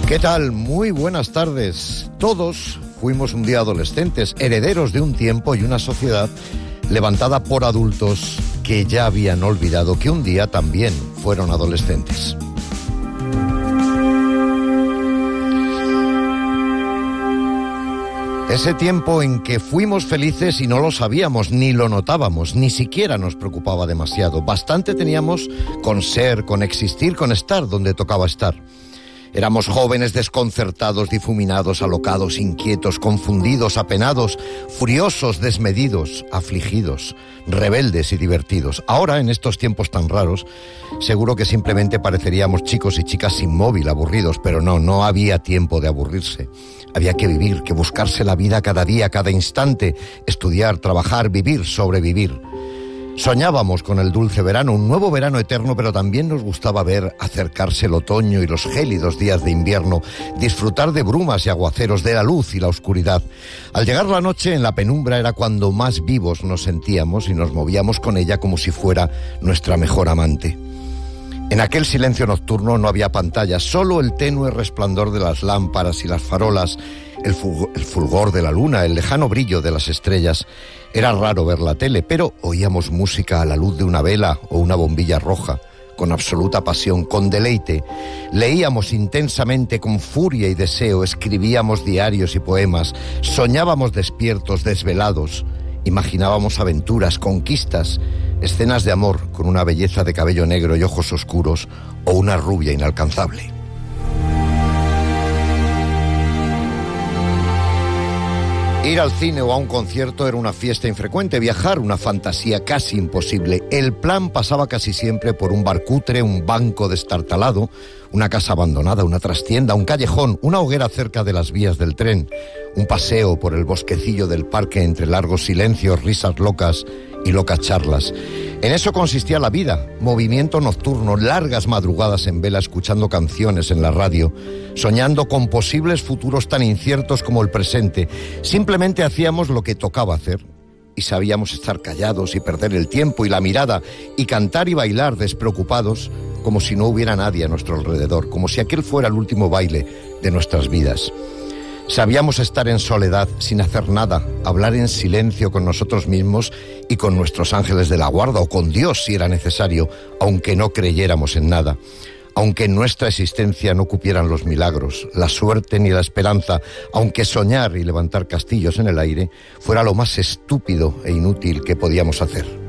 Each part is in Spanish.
¿Qué tal? Muy buenas tardes. Todos fuimos un día adolescentes, herederos de un tiempo y una sociedad levantada por adultos que ya habían olvidado que un día también fueron adolescentes. Ese tiempo en que fuimos felices y no lo sabíamos, ni lo notábamos, ni siquiera nos preocupaba demasiado. Bastante teníamos con ser, con existir, con estar donde tocaba estar. Éramos jóvenes desconcertados, difuminados, alocados, inquietos, confundidos, apenados, furiosos, desmedidos, afligidos, rebeldes y divertidos. Ahora, en estos tiempos tan raros, seguro que simplemente pareceríamos chicos y chicas sin móvil, aburridos, pero no había tiempo de aburrirse. Había que vivir, que buscarse la vida cada día, cada instante, estudiar, trabajar, vivir, sobrevivir. Soñábamos con el dulce verano, un nuevo verano eterno, pero también nos gustaba ver acercarse el otoño y los gélidos días de invierno, disfrutar de brumas y aguaceros, de la luz y la oscuridad. Al llegar la noche, en la penumbra era cuando más vivos nos sentíamos y nos movíamos con ella como si fuera nuestra mejor amante. En aquel silencio nocturno no había pantallas, solo el tenue resplandor de las lámparas y las farolas, el fulgor de la luna, el lejano brillo de las estrellas. Era raro ver la tele, pero oíamos música a la luz de una vela o una bombilla roja, con absoluta pasión, con deleite. Leíamos intensamente con furia y deseo, escribíamos diarios y poemas, soñábamos despiertos, desvelados, imaginábamos aventuras, conquistas, escenas de amor con una belleza de cabello negro y ojos oscuros o una rubia inalcanzable. Ir al cine o a un concierto era una fiesta infrecuente, viajar una fantasía casi imposible. El plan pasaba casi siempre por un bar cutre, un banco destartalado, una casa abandonada, una trastienda, un callejón, una hoguera cerca de las vías del tren, un paseo por el bosquecillo del parque entre largos silencios, risas locas y locas charlas. En eso consistía la vida, movimiento nocturno, largas madrugadas en vela escuchando canciones en la radio, soñando con posibles futuros tan inciertos como el presente. Simplemente hacíamos lo que tocaba hacer y sabíamos estar callados y perder el tiempo y la mirada y cantar y bailar despreocupados como si no hubiera nadie a nuestro alrededor, como si aquel fuera el último baile de nuestras vidas. Sabíamos estar en soledad, sin hacer nada, hablar en silencio con nosotros mismos y con nuestros ángeles de la guarda, o con Dios si era necesario, aunque no creyéramos en nada, aunque en nuestra existencia no cupieran los milagros, la suerte ni la esperanza, aunque soñar y levantar castillos en el aire fuera lo más estúpido e inútil que podíamos hacer.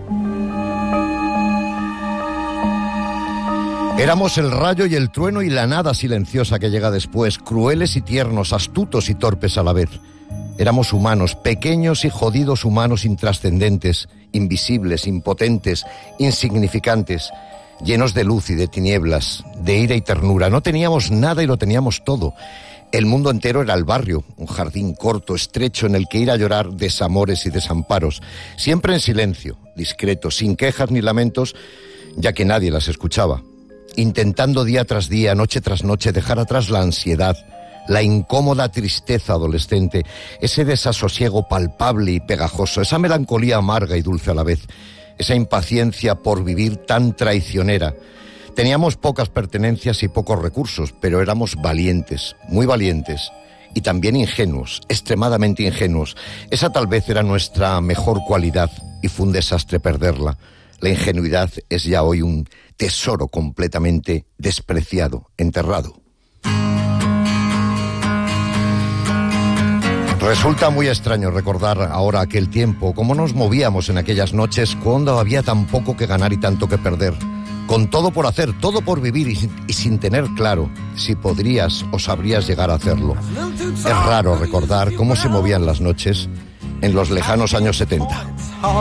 Éramos el rayo y el trueno y la nada silenciosa que llega después, crueles y tiernos, astutos y torpes a la vez. Éramos humanos, pequeños y jodidos humanos intrascendentes, invisibles, impotentes, insignificantes, llenos de luz y de tinieblas, de ira y ternura. No teníamos nada y lo teníamos todo. El mundo entero era el barrio, un jardín corto, estrecho, en el que ir a llorar desamores y desamparos, siempre en silencio, discreto, sin quejas ni lamentos, ya que nadie las escuchaba. Intentando día tras día, noche tras noche, dejar atrás la ansiedad, la incómoda tristeza adolescente, ese desasosiego palpable y pegajoso, esa melancolía amarga y dulce a la vez, esa impaciencia por vivir tan traicionera. Teníamos pocas pertenencias y pocos recursos, pero éramos valientes, muy valientes, y también ingenuos, extremadamente ingenuos. Esa tal vez era nuestra mejor cualidad, y fue un desastre perderla. La ingenuidad es ya hoy un tesoro completamente despreciado, enterrado. Resulta muy extraño recordar ahora aquel tiempo, cómo nos movíamos en aquellas noches cuando había tan poco que ganar y tanto que perder, con todo por hacer, todo por vivir y sin tener claro si podrías o sabrías llegar a hacerlo. Es raro recordar cómo se movían las noches en los lejanos años 70.